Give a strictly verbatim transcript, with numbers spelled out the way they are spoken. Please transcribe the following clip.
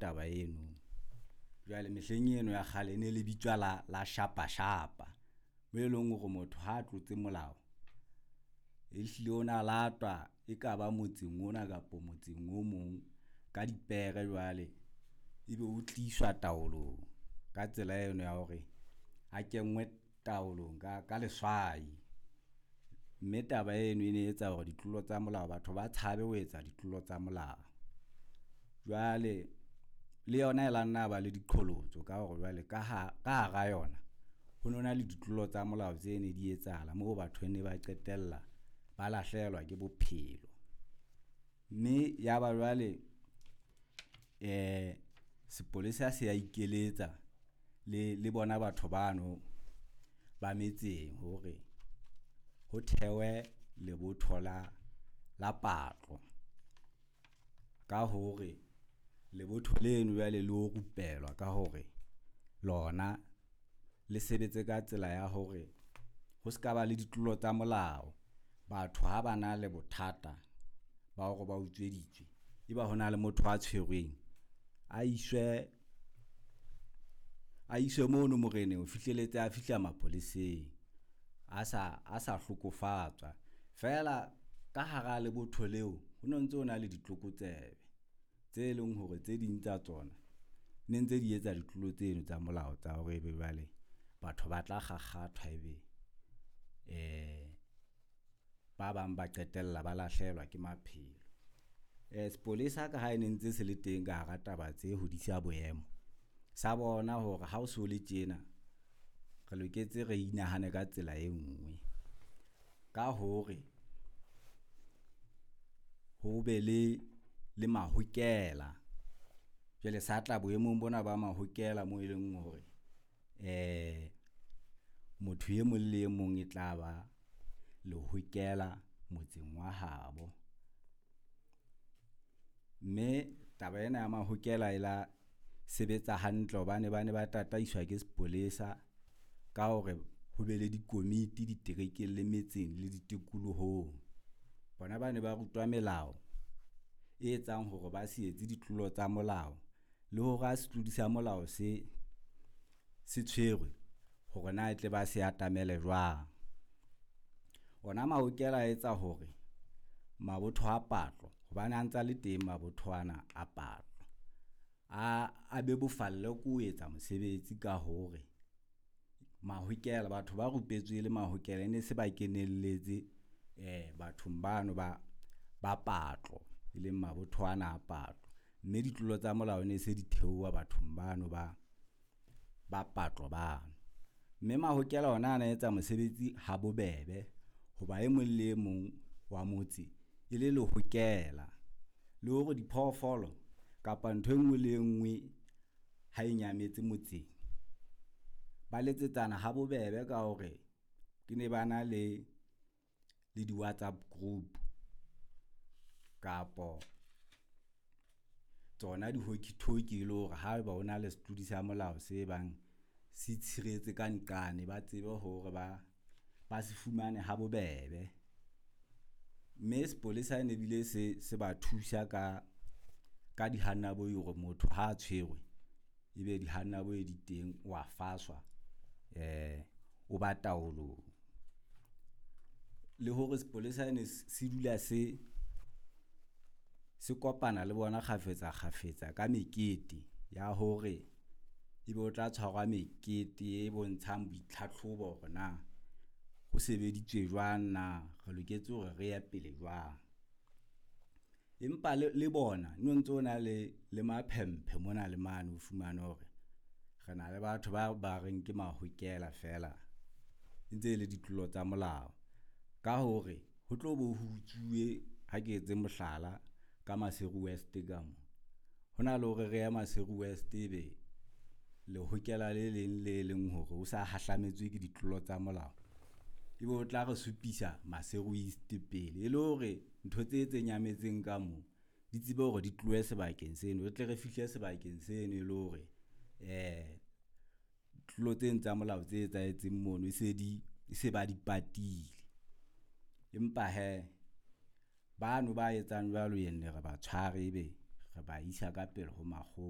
taba eno. Jwale mehleng eno ya kgale ne le bitswa la la shapa shapa. Mo eleng go motho ha tlotse molao. E hlile ona latwa e ka ba motseng ona kapo motseng o mong ka dipere jwale ebe o tliswa taolong ka tsela eno ya hore a kenngwe taolong ka ka leswai. Mme taba eno e ne etsa hore ditlolo tsa molao batho ba tshabe ho etsa ditlolo tsa molao. Jwale le yona e la nna ba le diqholotso ka hore jwale ka ha ka hara yona ho nona le ditlolo tsa molao tse ne di etsahala moo batho ne ba qetella ba lahlehelwa ke bophelo. Mme ya ba jwale eh sepolesa se ya ikeletsa le le bona batho bano ba metseng hore ho thewe le bothola la patlo ka hore le botho leno jwale le o rupelwa ka hore lona le sebetse ka tsela ya hore ho se ka ba le ditlolo tsa molao. Batho ha bana le bothata ba hore ba utsweditswe eba hona le motho a tshwerweng a iswe a iswe mono morene o fihleletse a fihla mapoleseng a sa a sa hlokofatswa fela ka hara le botho leo ho ntse ona le ditlokotsebe tse leng hore tse ding tsa tsona ne ntse di etsa ditlolo tseno tsa molao tsa hore be bale batho ba tla gaggathwa ebe eh ba bang ba qetella ba lahlehelwa ke maphelo. Eh sepolesa ka ha ene ntse se le teng ka hara taba tse ho disa boemo sa bona hore ha o so le tjena re loketse re inahane ka tsela e nngwe ka hore ho be le le mahokela. Jwale sa tla boemong bona ba mahokela mo eleng hore eh motho ye mong le mong e tla ba le hokela motseng wa habo. Mme taba ena ya mahokela ela sebetsa hantle hobane bane ba tataiswa ke sepolesa ka hore ho be le dikomiti diterekeng le metseng le ditikulohong. Bona bane ba rutwa melao e etsang hore ba se etse ditlolo tsa molao le hore a se tlodisa molao se se tshwerwe hore na etle ba se atamele jwang. Ona mahokela etsa hore mabotho a patlo hobane a ntsa le teng mabotho ana a patlo a a be bofalle ko etsa mosebetsi ka hore mahokela batho ba rupetswe le mahokela ne se ba kenelletse eh bathong bano ba ba patlo ile mabotho ana a patlo. Mme ditlolo tsa molao ne se di theowa bathong bano ba ba patlo bano. Mme mahokela ona ana etsa mosebetsi ha bobebe hoba e mong le mong wa motse ile le hokela le hore diphoofolo kapa ntho engwe le engwe ha e nyametse motseng ba letsetsana ha bobebe ka hore ke ne bana le le di WhatsApp group kapo tsona di hoki thoki le hore ha ba ona le setlodisa molao se bang se tshiretse ka nqane ba tsebe hore ba ba se fumane ha bobebe. Mme sepolesa ne bile se se ba thusa ka ka di hanabo hore motho ha tshwerwe ebe di hanabo e di teng wa faswa eh o ba taolo le hore sepolesa ne se dula se se kopana le bona khafetsa khafetsa ka mekete ya hore ebe o tla tshwarwa mekete e bontshang boitlhatlhobo hore na ho sebeditswe jwang na re loketse hore re ya pele jwang. Empa le bona no ntsona le le maphemphe mona le mane o fumana hore re na le batho ba ba reng ke mahokela fela ntse le ditlolo tsa molao ka hore ho tlo bo hutsuwe ha ke etse mohlala ka Maseru West ka mo hona le hore re ya Maseru West ebe le hokela le leng le leng hore o sa hahlametswe ke ditlolo tsa molao ebe o tla re supisa Maseru East pele e le hore ntho tse tse nyametseng ka mo di tsebe hore di tlohe sebakeng seno re tle re fihle sebakeng seno e le hore eh tlolo tse tsa molao tse etsaetseng mono e se di e se ba di patile. Empa he bano ba etsang jwalo yenne re ba tshware ebe re ba isa ka pele ho makgotla.